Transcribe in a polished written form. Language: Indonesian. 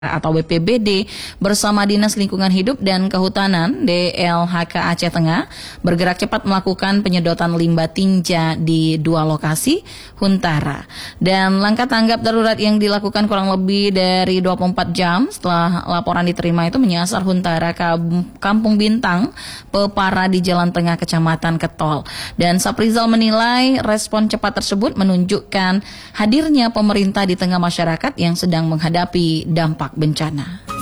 atau BPBD bersama Dinas Lingkungan Hidup dan Kehutanan DLHK Aceh Tengah bergerak cepat melakukan penyedotan limbah tinja di 2 lokasi Huntara. Dan langkah tanggap darurat yang dilakukan kurang lebih dari 24 jam setelah laporan diterima itu menyasar Huntara Kampung Bintang, Pepara di Jalan Tengah Kecamatan Ketol. Dan Saprizal menilai respon cepat tersebut menunjukkan hadirnya pemerintah di tengah masyarakat yang sedang menghadapi dampak bencana.